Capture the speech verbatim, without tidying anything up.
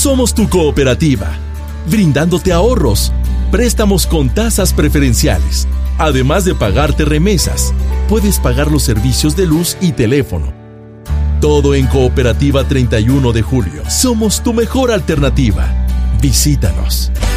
Somos tu cooperativa, brindándote ahorros, préstamos con tasas preferenciales. Además de pagarte remesas, puedes pagar los servicios de luz y teléfono. Todo en Cooperativa treinta y uno de Julio. Somos tu mejor alternativa. Visítanos.